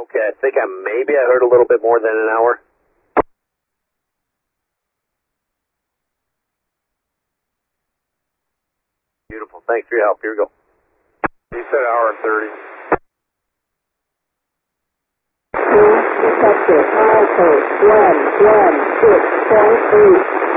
Okay, I think maybe I heard a little bit more than an hour. Beautiful. Thanks for your help. Here we go. You said hour and 30. Detected. Alpha 116.8.